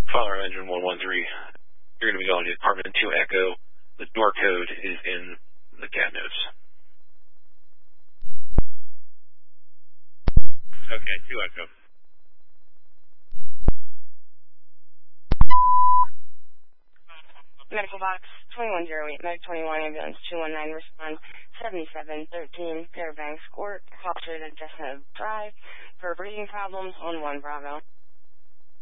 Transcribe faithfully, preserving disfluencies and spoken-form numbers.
Father Engine one one three. You're going to be going to Department two Echo. The door code is in the cat notes. Okay, two Echo. Medical box twenty-one oh eight, Medic twenty-one, ambulance two one nine, respond seventy-seven thirteen, Fairbanks Court, call to the Chestnut Drive for breathing problems on one Bravo.